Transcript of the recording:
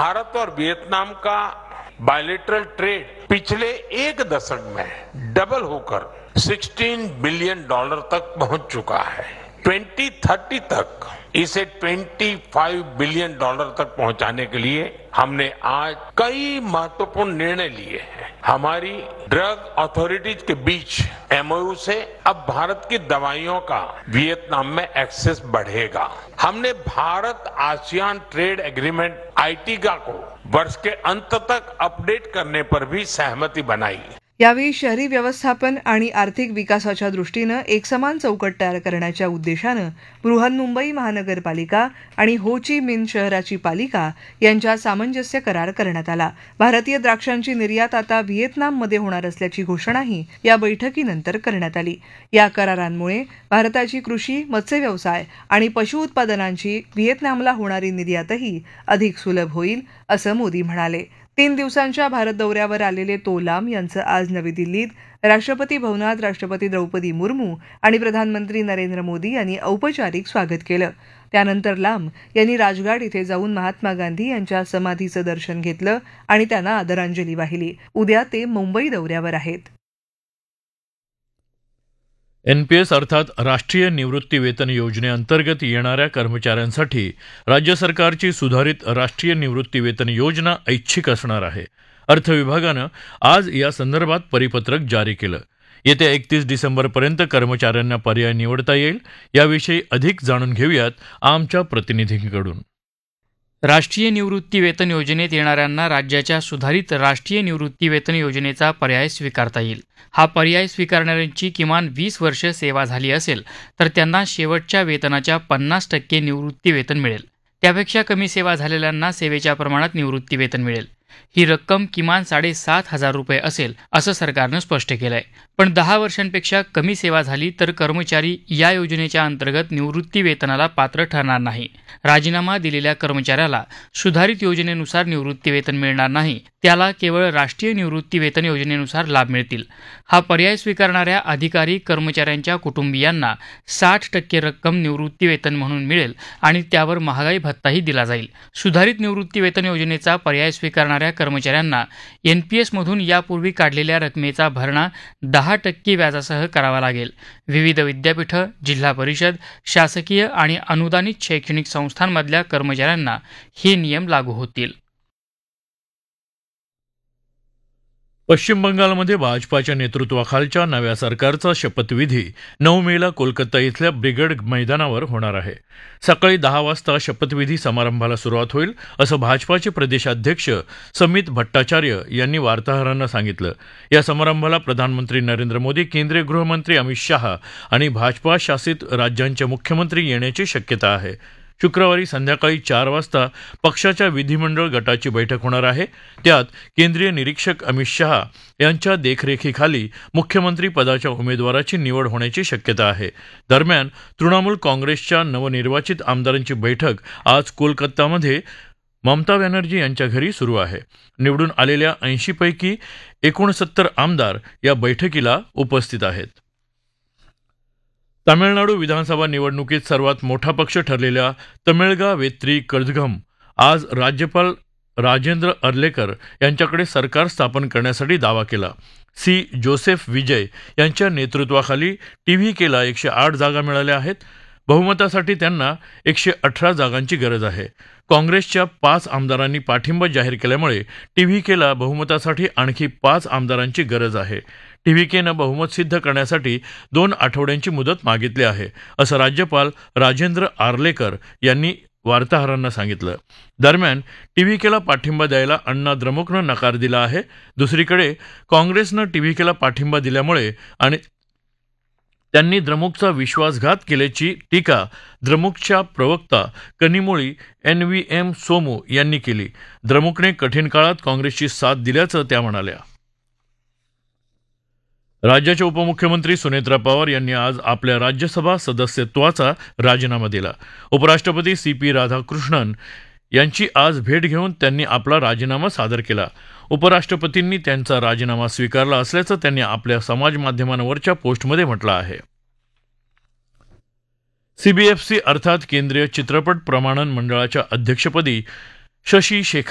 भारत और वियतनाम का bilateral trade पिछले एक दशक में डबल होकर $16 बिलियन तक पहुंच चुका है। 2030 तक इसे $25 बिलियन तक पहुंचाने के लिए हमने आज कई महत्वपूर्ण निर्णय लिए हैं। हमारी ड्रग अथॉरिटीज के बीच एमओयू से अब भारत की दवाइयों का वियतनाम में एक्सेस बढ़ेगा। हमने भारत आसियान ट्रेड एग्रीमेंट आईटीगा को वर्ष के अंत तक अपडेट करने पर भी सहमति बनाई। यावेळी शहरी व्यवस्थापन आणि आर्थिक विकासाच्या दृष्टीनं एकसमान चौकट तयार करण्याच्या उद्देशानं बृहन्मुंबई महानगरपालिका आणि हो ची मिन्ह शहराची पालिका यांच्यात सामंजस्य करार करण्यात आला। भारतीय द्राक्षांची निर्यात आता व्हिएतनाममध्ये होणार असल्याची घोषणाही या बैठकीनंतर करण्यात आली। या करारांमुळे भारताची कृषी, मत्स्य व्यवसाय आणि पशु उत्पादनांची व्हिएतनामला होणारी निर्यातही अधिक सुलभ होईल, असं मोदी म्हणाले। 3 दिवसांच्या भारत दौऱ्यावर आलेले तो लाम यांचं आज नवी दिल्लीत राष्ट्रपती भवनात राष्ट्रपती द्रौपदी मुर्मू आणि प्रधानमंत्री नरेंद्र मोदी यांनी औपचारिक स्वागत केलं। त्यानंतर लाम यांनी राजघाट इथे जाऊन महात्मा गांधी यांच्या समाधीचं दर्शन घेतलं आणि त्यांना आदरांजली वाहिली। उद्या ते मुंबई दौऱ्यावर आहेत। एनपीएस अर्थात राष्ट्रीय निवृत्ती वेतन योजनेअंतर्गत येणाऱ्या कर्मचाऱ्यांसाठी राज्य सरकारची सुधारित राष्ट्रीय निवृत्ती वेतन योजना ऐच्छिक असणार आहे। अर्थ विभागानं आज या संदर्भात परिपत्रक जारी केलं। येत्या 31 डिसेंबरपर्यंत कर्मचाऱ्यांना पर्याय निवडता येईल। याविषयी अधिक जाणून घेऊयात आमच्या प्रतिनिधींकडून। राष्ट्रीय निवृत्ती वेतन योजनेत येणाऱ्यांना राज्याच्या सुधारित राष्ट्रीय निवृत्ती वेतन योजनेचा पर्याय स्वीकारता येईल। हा पर्याय स्वीकारणाऱ्यांची किमान 20 वर्ष सेवा झाली असेल तर त्यांना शेवटच्या वेतनाच्या 50% निवृत्ती वेतन मिळेल। त्यापेक्षा कमी सेवा झालेल्यांना सेवेच्या प्रमाणात निवृत्ती वेतन मिळेल। ही रक्कम किमान 7,500 रुपये असेल, असं सरकारनं स्पष्ट केलंय। पण 10 वर्षांपेक्षा कमी सेवा झाली तर कर्मचारी या योजनेच्या अंतर्गत निवृत्ती वेतनाला पात्र ठरणार नाही। राजीनामा दिलेल्या कर्मचाऱ्याला सुधारित योजनेनुसार निवृत्ती वेतन मिळणार नाही, त्याला केवळ राष्ट्रीय निवृत्ती वेतन योजनेनुसार लाभ मिळतील। हा पर्याय स्वीकारणाऱ्या अधिकारी कर्मचाऱ्यांच्या कुटुंबियांना 60% रक्कम निवृत्ती वेतन म्हणून मिळेल आणि त्यावर महागाई भत्ताही दिला जाईल। सुधारित निवृत्ती वेतन योजनेचा पर्याय स्वीकारणाऱ्या कर्मचाऱ्यांना एनपीएसमधून यापूर्वी काढलेल्या रकमेचा भरणा 10% व्याजासह करावा लागेल। विविध विद्यापीठं, जिल्हा परिषद, शासकीय आणि अनुदानित शैक्षणिक संस्थांमधल्या कर्मचाऱ्यांना हे नियम लागू होतील। पश्चिम बंगालमध्ये भाजपाच्या नेतृत्वाखालच्या नव्या सरकारचा शपथविधी 9 मेला कोलकाता इथल्या ब्रिगेड मैदानावर होणार आहे। सकाळी 10 वाजता शपथविधी समारंभाला सुरुवात होईल, असं भाजपाचे प्रदेशाध्यक्ष समित भट्टाचार्य यांनी वार्ताहरांना सांगितलं। या समारंभाला प्रधानमंत्री नरेंद्र मोदी, केंद्रीय गृहमंत्री अमित शाह आणि भाजपा शासित राज्यांचे मुख्यमंत्री येण्याची शक्यता आहे। शुक्रवारी संध्याकाळी 4 वाजता पक्षाच्या विधिमंडळ गटाची बैठक होणार आहे। त्यात केंद्रीय निरीक्षक अमित शाह यांच्या देखरेखीखाली मुख्यमंत्री पदाच्या उमेदवाराची निवड होण्याची शक्यता आहे। दरम्यान तृणमूल काँग्रेसच्या नवनिर्वाचित आमदारांची बैठक आज कोलकातामध्ये ममता बॅनर्जी यांच्या घरी सुरू आहे। निवडून आलेल्या 80 पैकी 69 आमदार या बैठकीला उपस्थित आहेत। तामिळनाडू विधानसभा निवडणुकीत सर्वात मोठा पक्ष ठरलेल्या तमिळगा वेत्री कळघम आज राज्यपाल राजेंद्र अर्लेकर यांच्याकडे सरकार स्थापन करण्यासाठी दावा केला। सी जोसेफ विजय यांच्या नेतृत्वाखाली टीव्हीकेला 108 जागा मिळाल्या आहेत। बहुमतासाठी त्यांना 118 जागांची गरज आहे। काँग्रेसच्या 5 आमदारांनी पाठिंबा जाहीर केल्यामुळे टीव्हीकेला बहुमतासाठी आणखी 5 आमदारांची गरज आहे। टीव्हीकेनं बहुमत सिद्ध करण्यासाठी 2 आठवड्यांची मुदत मागितली आहे, असं राज्यपाल राजेंद्र आर्लेकर यांनी वार्ताहरांना सांगितलं। दरम्यान टीव्हीकेला पाठिंबा द्यायला अण्णा द्रमुकनं नकार दिला आहे। दुसरीकडे काँग्रेसनं टीव्हीकेला पाठिंबा दिल्यामुळे आणि त्यांनी द्रमुकचा विश्वासघात केल्याची टीका द्रमुकच्या प्रवक्ता कनिमोळी NVM सोमू यांनी केली। द्रमुकने कठीण काळात काँग्रेसची साथ दिल्याचं त्या म्हणाल्या। राज्याचे उपमुख्यमंत्री सुनेत्रा पवार यांनी आज आपल्या राज्यसभा सदस्यत्वाचा राजीनामा दिला। उपराष्ट्रपती CP राधाकृष्णन यांची आज भेट घेऊन त्यांनी आपला राजीनामा सादर केला। उपराष्ट्रपतींनी त्यांचा राजीनामा स्वीकारला असल्याचं त्यांनी आपल्या समाज माध्यमांवरच्या पोस्टमध्ये म्हटलं आहे। CBFC अर्थात केंद्रीय चित्रपट प्रमाणन मंडळाच्या अध्यक्षपदी शशी शेखर